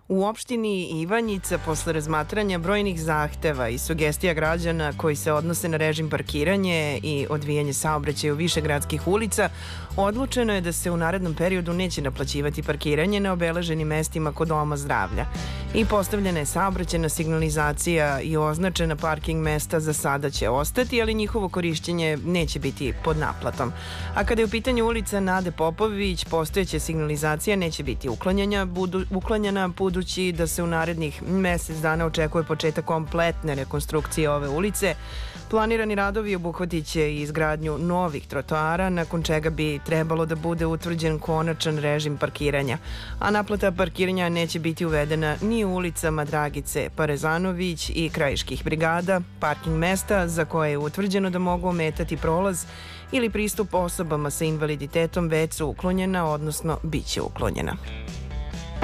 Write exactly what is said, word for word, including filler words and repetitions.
U opštini Ivanjica, posle razmatranja brojnih zahteva i sugestija građana koji se odnose na režim parkiranje i odvijanje saobraćaja u više gradskih ulica, odlučeno je da se u narednom periodu neće naplaćivati parkiranje na obeleženim mestima kod Doma zdravlja. I postavljena je saobraćajna signalizacija i označena parking mesta za sada će ostati, ali njihovo korišćenje neće biti pod naplatom. A kada je u pitanju ulica Nade Popović, postojeća signalizacija neće biti uklanjena, budu, uklanjena budući da se u narednih mesec dana očekuje početak kompletne rekonstrukcije ove ulice. Planirani radovi obuhvatit će i izgradnju novih trotoara, nakon čega bi trebalo da bude utvrđen konačan režim parkiranja. A naplata parkiranja neće biti uvedena ni u ulicama Dragice Parezanović i Krajiških brigada, parking mesta za koje je utvrđeno da mogu ometati prolaz ili pristup osobama sa invaliditetom već su uklonjena, odnosno bit će uklonjena.